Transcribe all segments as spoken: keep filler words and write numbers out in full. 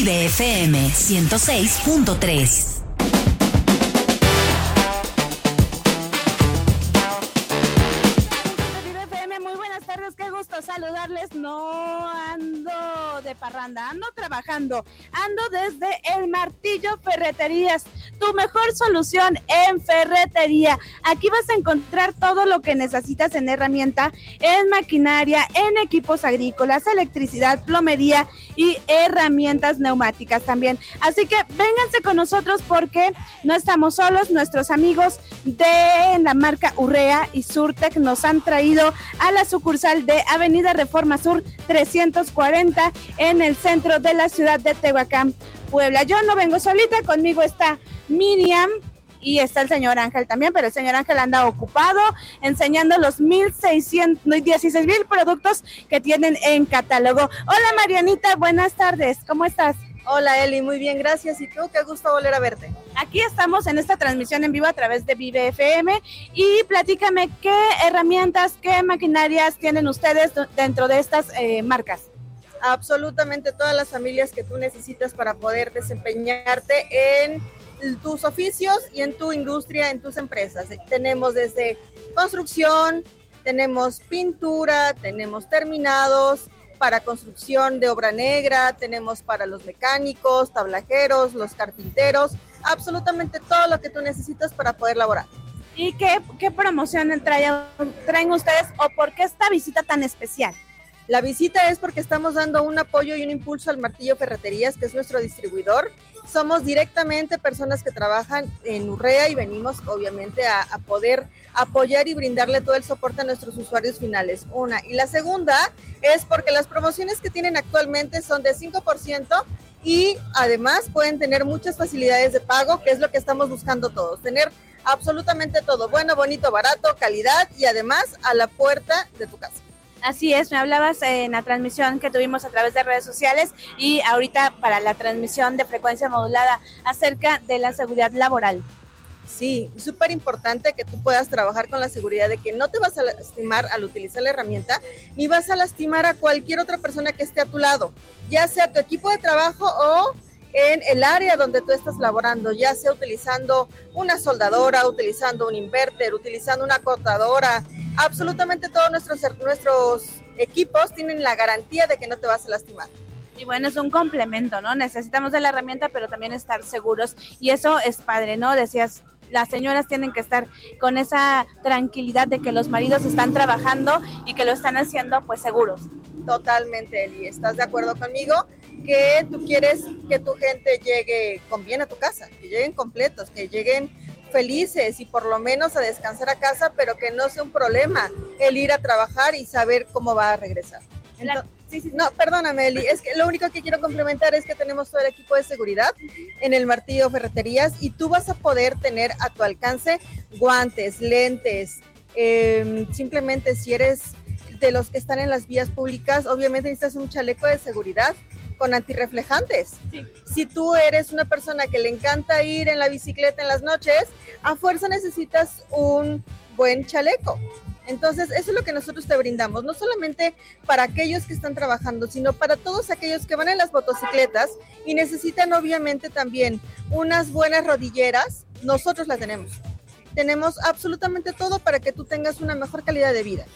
Vive F M ciento seis punto tres. Saludarles, no ando de parranda, ando trabajando, ando desde El Martillo Ferreterías, tu mejor solución en ferretería. Aquí vas a encontrar todo lo que necesitas en herramienta, en maquinaria, en equipos agrícolas, electricidad, plomería y herramientas neumáticas también. Así que vénganse con nosotros porque no estamos solos, nuestros amigos de la marca Urrea y Surtec nos han traído a la sucursal de Avenida Reforma Sur trescientos cuarenta en el centro de la ciudad de Tehuacán, Puebla. Yo no vengo solita, conmigo está Miriam y está el señor Ángel también, pero el señor Ángel anda ocupado enseñando los mil seiscientos dieciséis mil productos que tienen en catálogo. Hola Marianita, buenas tardes, ¿cómo estás? Hola Eli, muy bien, gracias. ¿Y tú? Qué gusto volver a verte. Aquí estamos en esta transmisión en vivo a través de Vive F M y platícame qué herramientas, qué maquinarias tienen ustedes dentro de estas eh, marcas. Absolutamente todas las familias que tú necesitas para poder desempeñarte en tus oficios y en tu industria, en tus empresas. Tenemos desde construcción, tenemos pintura, tenemos terminados, para construcción de obra negra, tenemos para los mecánicos, tablajeros, los carpinteros, absolutamente todo lo que tú necesitas para poder laborar. ¿Y qué, qué promoción traen, traen ustedes o por qué esta visita tan especial? La visita es porque estamos dando un apoyo y un impulso al Martillo Ferreterías, que es nuestro distribuidor. Somos directamente personas que trabajan en Urrea y venimos obviamente a, a poder apoyar y brindarle todo el soporte a nuestros usuarios finales. Una. Y la segunda es porque las promociones que tienen actualmente son de cinco por ciento y además pueden tener muchas facilidades de pago, que es lo que estamos buscando todos. Tener absolutamente todo, bueno, bonito, barato, calidad y además a la puerta de tu casa. Así es, me hablabas en la transmisión que tuvimos a través de redes sociales y ahorita para la transmisión de frecuencia modulada acerca de la seguridad laboral. Sí, súper importante que tú puedas trabajar con la seguridad de que no te vas a lastimar al utilizar la herramienta, ni vas a lastimar a cualquier otra persona que esté a tu lado, ya sea tu equipo de trabajo o en el área donde tú estás laborando, ya sea utilizando una soldadora, utilizando un inverter, utilizando una cortadora. Absolutamente todos nuestros, nuestros equipos tienen la garantía de que no te vas a lastimar. Y bueno, es un complemento, ¿no? Necesitamos de la herramienta, pero también estar seguros. Y eso es padre, ¿no? Decías, las señoras tienen que estar con esa tranquilidad de que los maridos están trabajando y que lo están haciendo, pues, seguros. Totalmente, Eli. ¿Estás de acuerdo conmigo? Que tú quieres que tu gente llegue con bien a tu casa, que lleguen completos, que lleguen felices y por lo menos a descansar a casa, pero que no sea un problema el ir a trabajar y saber cómo va a regresar. Entonces, sí, sí, no, perdóname, Eli, es que lo único que quiero complementar es que tenemos todo el equipo de seguridad en el Martillo Ferreterías y tú vas a poder tener a tu alcance guantes, lentes, eh, simplemente si eres de los que están en las vías públicas, obviamente necesitas un chaleco de seguridad con antirreflejantes. Sí. Si tú eres una persona que le encanta ir en la bicicleta en las noches, a fuerza necesitas un buen chaleco. Entonces, eso es lo que nosotros te brindamos, no solamente para aquellos que están trabajando, sino para todos aquellos que van en las motocicletas y necesitan obviamente también unas buenas rodilleras, nosotros las tenemos. Tenemos absolutamente todo para que tú tengas una mejor calidad de vida.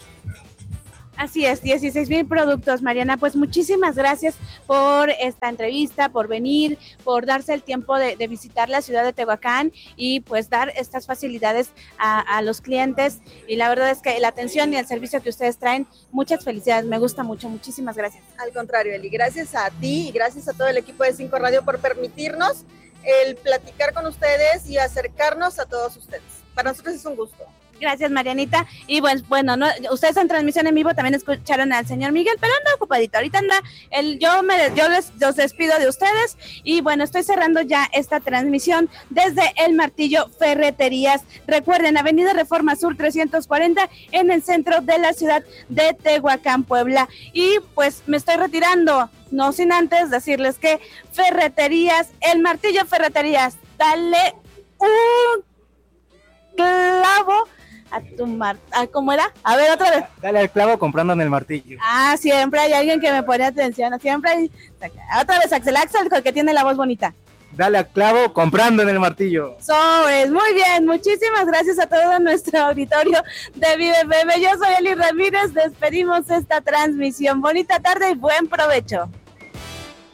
Así es, dieciséis mil productos, Mariana. Pues muchísimas gracias por esta entrevista, por venir, por darse el tiempo de, de visitar la ciudad de Tehuacán y pues dar estas facilidades a, a los clientes. Y la verdad es que la atención y el servicio que ustedes traen, muchas felicidades, me gusta mucho, muchísimas gracias. Al contrario, Eli, gracias a ti y gracias a todo el equipo de Cinco Radio por permitirnos el platicar con ustedes y acercarnos a todos ustedes. Para nosotros es un gusto. Gracias, Marianita. Y pues, bueno, no, ustedes en transmisión en vivo también escucharon al señor Miguel, pero anda ocupadito. Ahorita anda, el, yo, me, yo les, los despido de ustedes. Y bueno, estoy cerrando ya esta transmisión desde El Martillo Ferreterías. Recuerden, Avenida Reforma Sur trescientos cuarenta en el centro de la ciudad de Tehuacán, Puebla. Y pues me estoy retirando, no sin antes decirles que Ferreterías, El Martillo Ferreterías, dale un clavo a tu mar... Ah, ¿cómo era? A ver, otra vez. Dale al clavo comprando en el martillo. Ah, siempre hay alguien que me pone atención. Siempre hay... Otra vez, Axel, Axel, el que tiene la voz bonita. Dale al clavo comprando en el martillo. Sobres, muy bien. Muchísimas gracias a todo nuestro auditorio de Vive F M. Yo soy Eli Ramírez. Despedimos esta transmisión. Bonita tarde y buen provecho.